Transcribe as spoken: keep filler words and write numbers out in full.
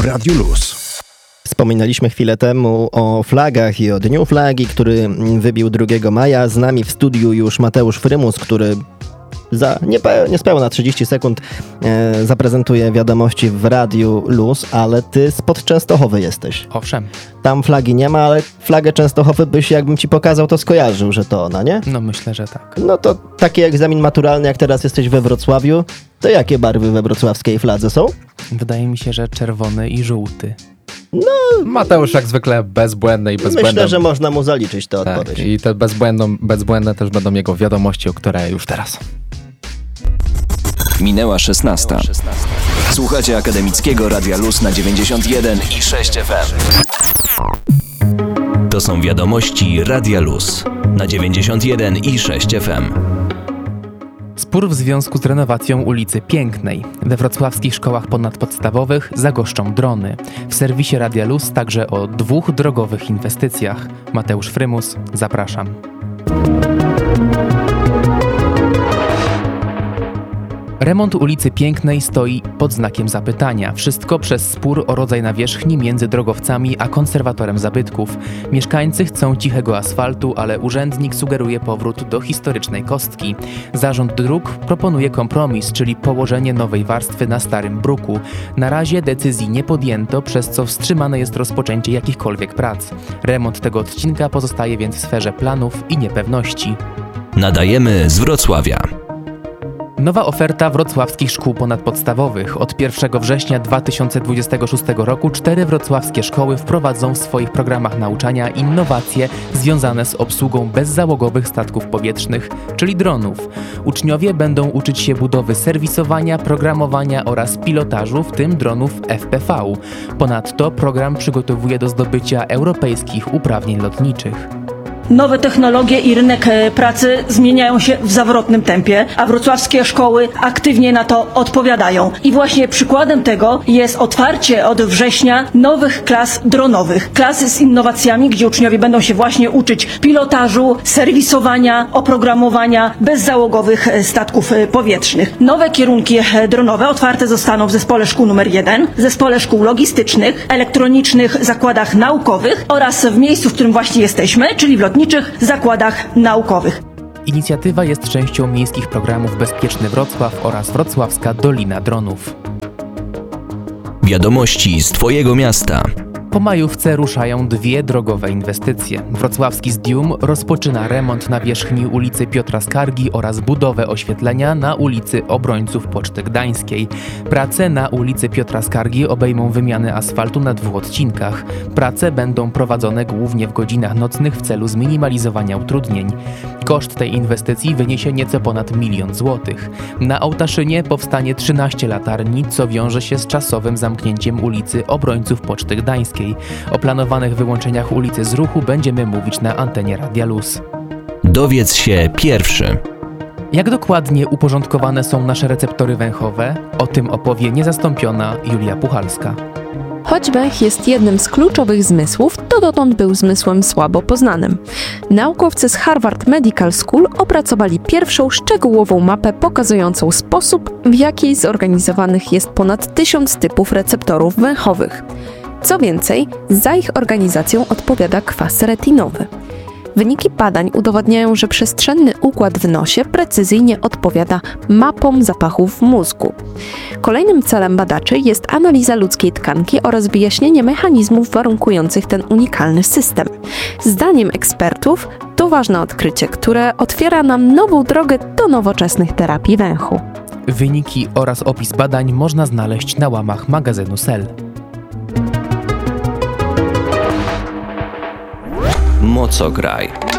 w Radiu Luz. Wspominaliśmy chwilę temu o flagach i o Dniu Flagi, który wybił drugiego maja. Z nami w studiu już Mateusz Frymus, który za niepe- niespełna trzydzieści sekund e, zaprezentuje wiadomości w Radiu Luz, ale ty spod Częstochowy jesteś. Owszem. Tam flagi nie ma, ale flagę Częstochowy byś, jakbym ci pokazał, to skojarzył, że to ona, nie? No myślę, że tak. No to taki egzamin maturalny, jak teraz jesteś we Wrocławiu, to jakie barwy we wrocławskiej fladze są? Wydaje mi się, że czerwony i żółty. No, Mateusz jak zwykle bezbłędny i bezbłędny. myślę, że można mu zaliczyć tę tak, odpowiedź. i te bezbłędną, bezbłędne też będą jego wiadomości, o które już teraz. Minęła szesnasta. Słuchacie Akademickiego Radia Luz na dziewięćdziesiąt jeden i sześć F M. To są wiadomości Radia Luz na dziewięćdziesiąt jeden i sześć F M. Spór w związku z renowacją ulicy Pięknej. We wrocławskich szkołach ponadpodstawowych zagoszczą drony. W serwisie Radia Luz także o dwóch drogowych inwestycjach. Mateusz Frymus, zapraszam. Remont ulicy Pięknej stoi pod znakiem zapytania. Wszystko przez spór o rodzaj nawierzchni między drogowcami a konserwatorem zabytków. Mieszkańcy chcą cichego asfaltu, ale urzędnik sugeruje powrót do historycznej kostki. Zarząd dróg proponuje kompromis, czyli położenie nowej warstwy na starym bruku. Na razie decyzji nie podjęto, przez co wstrzymane jest rozpoczęcie jakichkolwiek prac. Remont tego odcinka pozostaje więc w sferze planów i niepewności. Nadajemy z Wrocławia. Nowa oferta wrocławskich szkół ponadpodstawowych. Od pierwszego września dwa tysiące dwudziestego szóstego roku cztery wrocławskie szkoły wprowadzą w swoich programach nauczania innowacje związane z obsługą bezzałogowych statków powietrznych, czyli dronów. Uczniowie będą uczyć się budowy serwisowania, programowania oraz pilotażu, w tym dronów F P V. Ponadto program przygotowuje do zdobycia europejskich uprawnień lotniczych. Nowe technologie i rynek pracy zmieniają się w zawrotnym tempie, a wrocławskie szkoły aktywnie na to odpowiadają. I właśnie przykładem tego jest otwarcie od września nowych klas dronowych. Klasy z innowacjami, gdzie uczniowie będą się właśnie uczyć pilotażu, serwisowania, oprogramowania bezzałogowych statków powietrznych. Nowe kierunki dronowe otwarte zostaną w Zespole Szkół numer jeden, Zespole Szkół Logistycznych, Elektronicznych Zakładach Naukowych oraz w miejscu, w którym właśnie jesteśmy, czyli w lotniczych zakładach naukowych. Inicjatywa jest częścią miejskich programów Bezpieczny Wrocław oraz Wrocławska Dolina Dronów. Wiadomości z Twojego miasta. Po majówce ruszają dwie drogowe inwestycje. Wrocławski Zdium rozpoczyna remont nawierzchni ulicy Piotra Skargi oraz budowę oświetlenia na ulicy Obrońców Poczty Gdańskiej. Prace na ulicy Piotra Skargi obejmą wymianę asfaltu na dwóch odcinkach. Prace będą prowadzone głównie w godzinach nocnych w celu zminimalizowania utrudnień. Koszt tej inwestycji wyniesie nieco ponad milion złotych. Na Ołtaszynie powstanie trzynaście latarni, co wiąże się z czasowym zamknięciem ulicy Obrońców Poczty Gdańskiej. O planowanych wyłączeniach ulicy z ruchu będziemy mówić na antenie Radia Luz. Dowiedz się pierwszy. Jak dokładnie uporządkowane są nasze receptory węchowe? O tym opowie niezastąpiona Julia Puchalska. Choć węch jest jednym z kluczowych zmysłów, to dotąd był zmysłem słabo poznanym. Naukowcy z Harvard Medical School opracowali pierwszą szczegółową mapę pokazującą sposób, w jaki zorganizowanych jest ponad tysiąc typów receptorów węchowych. Co więcej, za ich organizacją odpowiada kwas retinowy. Wyniki badań udowadniają, że przestrzenny układ w nosie precyzyjnie odpowiada mapom zapachów w mózgu. Kolejnym celem badaczy jest analiza ludzkiej tkanki oraz wyjaśnienie mechanizmów warunkujących ten unikalny system. Zdaniem ekspertów to ważne odkrycie, które otwiera nam nową drogę do nowoczesnych terapii węchu. Wyniki oraz opis badań można znaleźć na łamach magazynu Cell. Mocograj.